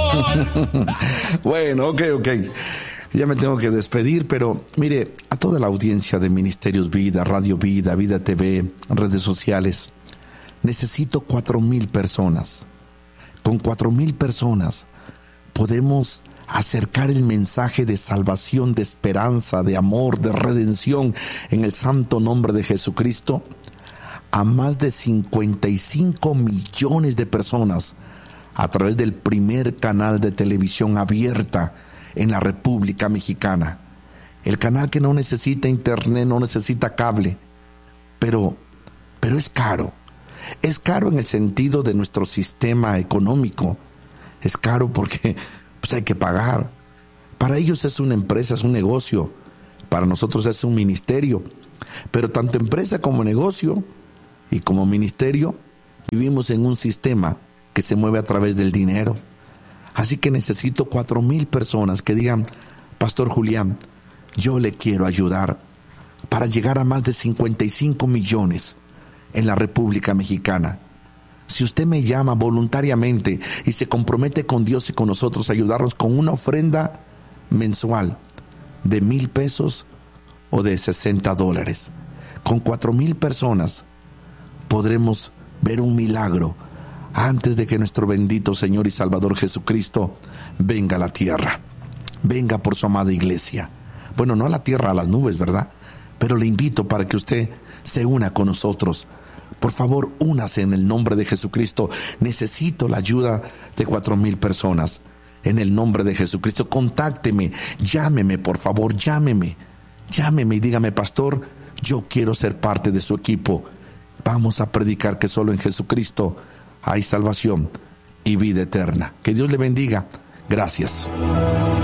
Bueno, ok. Ya me tengo que despedir, pero mire, a toda la audiencia de Ministerios Vida, Radio Vida, Vida TV, redes sociales, necesito 4,000 personas. Con 4,000 personas podemos acercar el mensaje de salvación, de esperanza, de amor, de redención en el santo nombre de Jesucristo a más de 55 millones de personas a través del primer canal de televisión abierta en la República Mexicana. El canal que no necesita internet, no necesita cable, pero es caro. Es caro en el sentido de nuestro sistema económico. Es caro porque pues hay que pagar. Para ellos es una empresa, es un negocio. Para nosotros es un ministerio. Pero tanto empresa como negocio y como ministerio vivimos en un sistema que se mueve a través del dinero. Así que necesito 4,000 personas que digan: Pastor Julián, yo le quiero ayudar para llegar a más de 55 millones en la República Mexicana. Si usted me llama voluntariamente y se compromete con Dios y con nosotros a ayudarnos con una ofrenda mensual de 1,000 pesos o de $60, con 4,000 personas podremos ver un milagro antes de que nuestro bendito Señor y Salvador Jesucristo venga a la tierra, venga por su amada iglesia. Bueno, no a la tierra, a las nubes, ¿verdad? Pero le invito para que usted se una con nosotros. Por favor, únase en el nombre de Jesucristo. Necesito la ayuda de 4,000 personas. En el nombre de Jesucristo, contácteme, llámeme, por favor, llámeme y dígame: Pastor, yo quiero ser parte de su equipo. Vamos a predicar que solo en Jesucristo hay salvación y vida eterna. Que Dios le bendiga. Gracias.